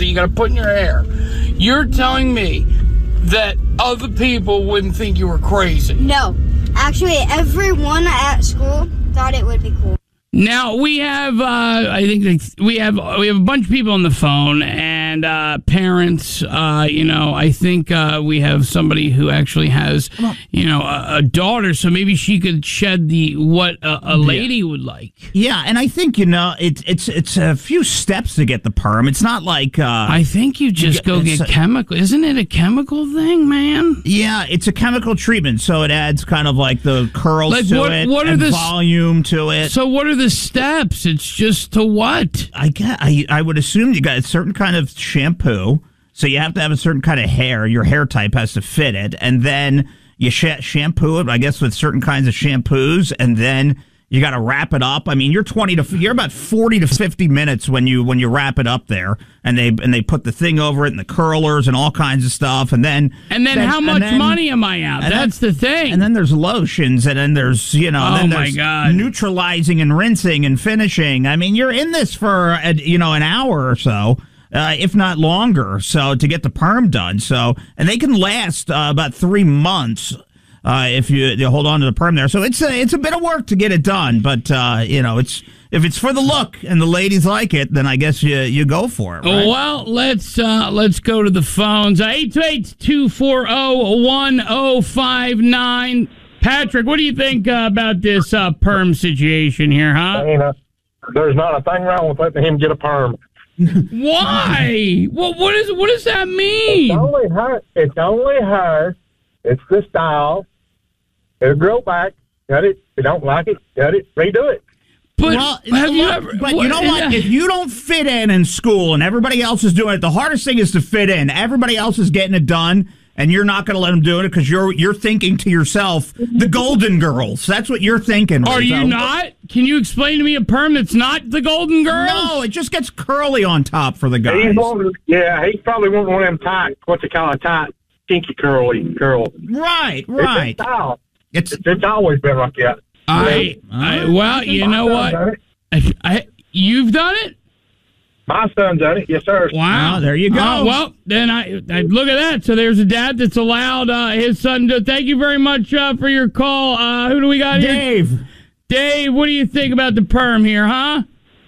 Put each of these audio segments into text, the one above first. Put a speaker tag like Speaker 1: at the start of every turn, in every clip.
Speaker 1: you got to put in your hair. You're telling me that other people wouldn't think you were crazy.
Speaker 2: No. Actually, everyone at school thought it would be cool.
Speaker 3: Now we have, I think we have a bunch of people on the phone and parents. I think we have somebody who actually has, a daughter. So maybe she could shed what a lady would like.
Speaker 4: Yeah, and I think it's a few steps to get the perm. It's not like
Speaker 3: I think you just go get chemical. Isn't it a chemical thing, man?
Speaker 4: Yeah, it's a chemical treatment, so it adds kind of like the curls to it, and volume to it.
Speaker 3: So what are the steps? It's just to what?
Speaker 4: I would assume you got a certain kind of shampoo, so you have to have a certain kind of hair. Your hair type has to fit it, and then you shampoo it, I guess, with certain kinds of shampoos, and then you got to wrap it up. I mean, you're about 40 to 50 minutes when you wrap it up there, and they put the thing over it and the curlers and all kinds of stuff, and then
Speaker 3: how much money am I out? That's the thing.
Speaker 4: And then there's lotions, and then there's
Speaker 3: my God,
Speaker 4: neutralizing and rinsing and finishing. I mean, you're in this for an hour or so. If not longer, so to get the perm done. So, and they can last about 3 months if you hold on to the perm there. So it's a bit of work to get it done, but if it's for the look and the ladies like it, then I guess you go for it. Right?
Speaker 3: Well, let's go to the phones. 828-240-1059. Patrick, what do you think about this perm situation here, huh?
Speaker 5: There's not a thing wrong with letting him get a perm.
Speaker 3: Why? Well, what does that mean?
Speaker 5: It's only her. It's the style. It'll grow back. Cut it. If you don't like it, cut it. Redo it.
Speaker 3: But
Speaker 4: you know what? If you don't fit in school and everybody else is doing it, the hardest thing is to fit in. Everybody else is getting it done, and you're not going to let them do it because you're thinking to yourself, the Golden Girls. That's what you're thinking.
Speaker 3: Are you not? Can you explain to me a perm that's not the Golden Girls?
Speaker 4: No, it just gets curly on top for the guys.
Speaker 5: He's probably one of them tight, what they call a tight, kinky curl.
Speaker 4: Right.
Speaker 5: It's style. It's always been like that.
Speaker 3: Well, you know what? You've done it?
Speaker 5: My son done it, yes, sir.
Speaker 3: Wow,
Speaker 4: there you go.
Speaker 3: Well, then I look at that. So there's a dad that's allowed his son to. Thank you very much for your call. Who do we got here? Dave, what do you think about the perm here, huh?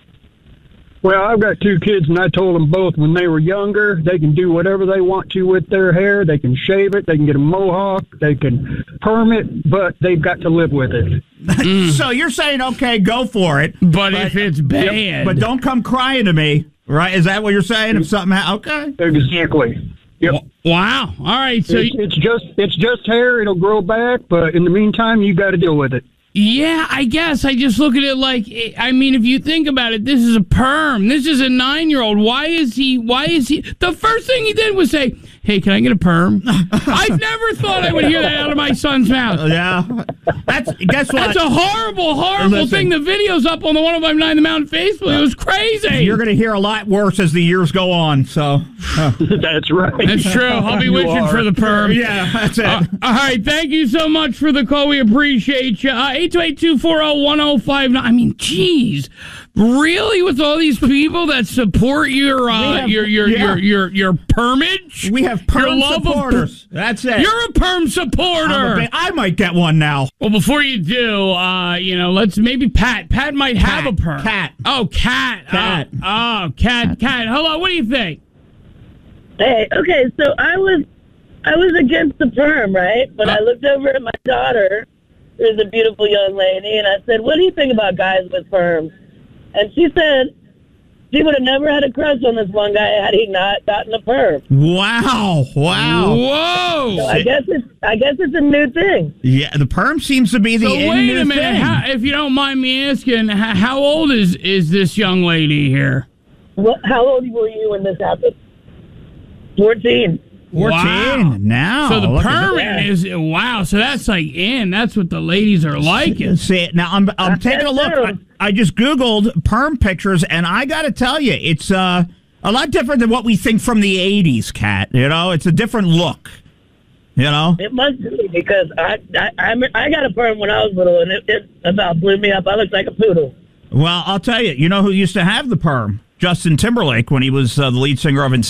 Speaker 6: Well, I've got 2 kids, and I told them both when they were younger, they can do whatever they want to with their hair. They can shave it, they can get a mohawk, they can perm it, but they've got to live with it.
Speaker 4: So you're saying, okay, go for it.
Speaker 3: But if it's bad.
Speaker 4: But don't come crying to me, right? Is that what you're saying? If something okay.
Speaker 6: Exactly. Yep.
Speaker 3: Wow. All right. So
Speaker 6: it's just hair. It'll grow back, but in the meantime, you got to deal with it.
Speaker 3: Yeah, I guess. I just look at it like, I mean, if you think about it, this is a perm. This is a 9-year-old. Why is he? The first thing he did was say, hey, can I get a perm? I've never thought I would hear that out of my son's mouth.
Speaker 4: Yeah. Guess what?
Speaker 3: That's a horrible thing. The video's up on the 105.9 The Mountain Facebook. It was crazy.
Speaker 4: You're going to hear a lot worse as the years go on, so.
Speaker 6: That's right.
Speaker 3: That's true. I'll be wishing for the perm.
Speaker 4: Yeah, that's it.
Speaker 3: All right. Thank you so much for the call. We appreciate you. 828-240-1059. I mean, geez. Really? With all these people that support your permage?
Speaker 4: We have perm supporters. That's it.
Speaker 3: You're a perm supporter.
Speaker 4: I might get one now.
Speaker 3: Well, before you do, let's maybe Pat. Pat might have a perm.
Speaker 4: Cat.
Speaker 3: Oh, Cat. Cat. Cat. Hello. What do you think?
Speaker 7: Hey. Okay. So I was against the perm, right? But I looked over at my daughter, who's a beautiful young lady, and I said, "What do you think about guys with perms?" And she said she would have never had a crush on this one guy had he not gotten a perm.
Speaker 4: Wow.
Speaker 3: Whoa.
Speaker 7: So I guess it's a new thing.
Speaker 4: Yeah, the perm seems to be the new thing.
Speaker 3: So wait a minute. If you don't mind me asking, how old is this young lady here?
Speaker 7: Well, how old were you when this happened? 14.
Speaker 4: 14
Speaker 3: wow.
Speaker 4: Now.
Speaker 3: So the permanent is, wow, so that's like in. That's what the ladies are liking.
Speaker 4: See, now I'm taking a look. I just Googled perm pictures, and I got to tell you, it's a lot different than what we think from the 80s, Kat. You know, it's a different look. You know?
Speaker 7: It must be, because I got a perm when I was little, and it about blew me up. I looked like a poodle.
Speaker 4: Well, I'll tell you, you know who used to have the perm? Justin Timberlake, when he was the lead singer of